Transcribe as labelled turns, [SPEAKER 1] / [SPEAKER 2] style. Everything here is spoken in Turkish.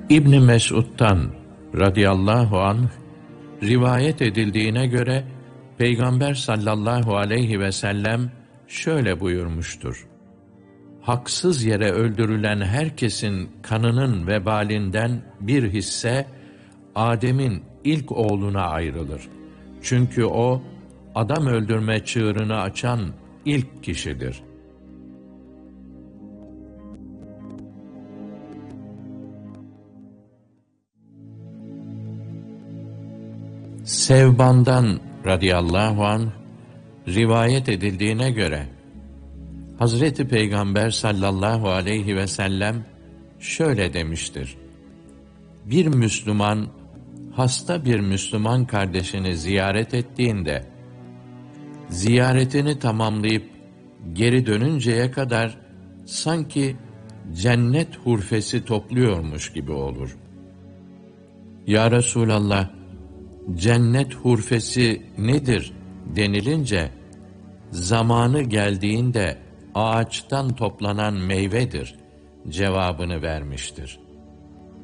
[SPEAKER 1] İbn Mes'ud'dan radıyallahu anh rivayet edildiğine göre Peygamber sallallahu aleyhi ve sellem şöyle buyurmuştur: haksız yere öldürülen herkesin kanının vebalinden bir hisse Adem'in ilk oğluna ayrılır. Çünkü o adam öldürme çığırını açan ilk kişidir. Sevban'dan radıyallahu anh rivayet edildiğine göre Hazreti Peygamber sallallahu aleyhi ve sellem şöyle demiştir: bir Müslüman hasta bir Müslüman kardeşini ziyaret ettiğinde ziyaretini tamamlayıp geri dönünceye kadar sanki cennet hurfesi topluyormuş gibi olur. Ya Resulallah, cennet hurfesi nedir denilince, zamanı geldiğinde ağaçtan toplanan meyvedir cevabını vermiştir.